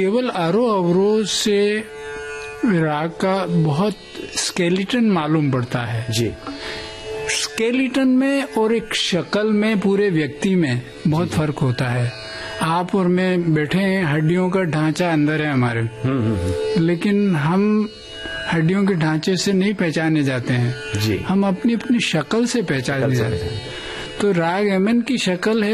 केवल आरोह अवरोह से राग का बहुत स्केलेटन मालूम पड़ता है जी। स्केलेटन में और एक शक्ल में, पूरे व्यक्ति में बहुत फर्क होता है। आप और मैं बैठे हैं, हड्डियों का ढांचा अंदर है हमारे, लेकिन हम हड्डियों के ढांचे से नहीं पहचाने जाते हैं जी। हम अपनी अपनी शक्ल से पहचाने जाते हैं। तो राग यमन की शक्ल है